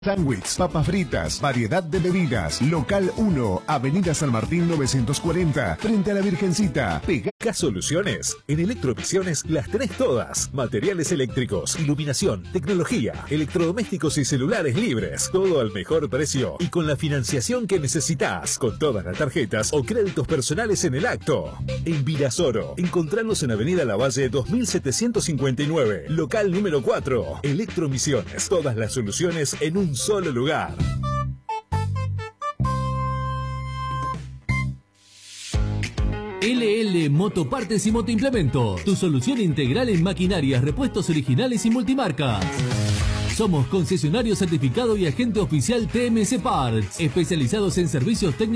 Sándwich, papas fritas, variedad de bebidas. Local 1, Avenida San Martín 940, frente a la Virgencita. Pega Soluciones. En Electrovisiones las tenés todas. Materiales eléctricos, iluminación, tecnología, electrodomésticos y celulares libres. Todo al mejor precio y con la financiación que necesitas. Con todas las tarjetas o créditos personales en el acto. En Virasoro. Encontrarnos en Avenida Lavalle 2759. Local número 4. Electromisiones. Todas las soluciones en un solo lugar. LL Motopartes y Motoimplementos, tu solución integral en maquinarias, repuestos originales y multimarcas. Somos concesionario certificado y agente oficial TMC Parts, especializados en servicios técnicos